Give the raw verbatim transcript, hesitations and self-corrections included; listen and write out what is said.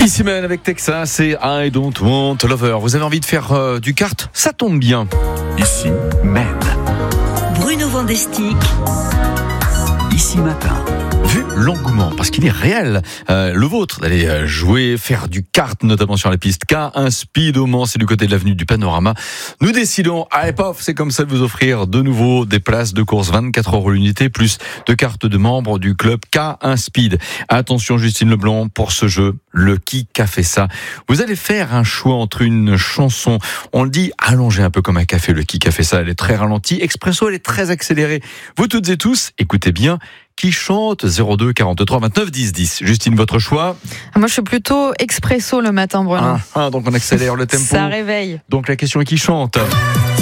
Ici même avec Texas et I Don't Want Lover. Vous avez envie de faire euh, du kart? Ça tombe bien. Ici même. Bruno Vandestick. Ici matin. Vu l'engouement, parce qu'il est réel, euh, le vôtre, d'aller euh, jouer, faire du kart, notamment sur les pistes K un Speed au Mans, c'est du côté de l'avenue du Panorama. Nous décidons, allez paf, c'est comme ça, de vous offrir de nouveau des places de course vingt-quatre euros l'unité, plus de cartes de membres du club K un Speed. Attention Justine Leblanc, pour ce jeu, le Qui qu'a fait ça. Vous allez faire un choix entre une chanson, on le dit, allongée un peu comme un café, le Qui qu'a fait ça, elle est très ralentie, Expresso, elle est très accélérée. Vous toutes et tous, écoutez bien, qui chante zéro deux quarante-trois vingt-neuf dix dix. Justine, votre choix? Moi, je suis plutôt Expresso le matin, Bruno. Ah, ah, donc on accélère le tempo. Ça réveille. Donc la question est qui chante?